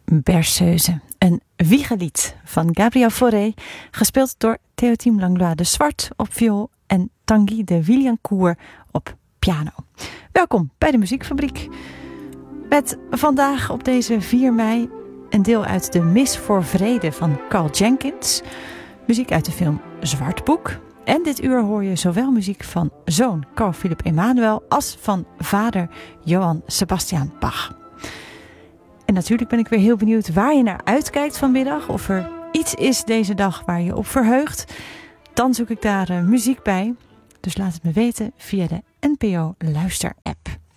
Berceuse, een wiegelied van Gabriel Fauré, gespeeld door Théotime Langlois de Zwart op viool en Tanguy de Villancourt op piano. Welkom bij de Muziekfabriek. Met vandaag op deze 4 mei een deel uit de Mis voor Vrede van Carl Jenkins, muziek uit de film Zwart Boek. En dit uur hoor je zowel muziek van zoon Carl Philipp Emanuel als van vader Johann Sebastian Bach. En natuurlijk ben ik weer heel benieuwd waar je naar uitkijkt vanmiddag. Of er iets is deze dag waar je op verheugt. Dan zoek ik daar muziek bij. Dus laat het me weten via de NPO Luister-app.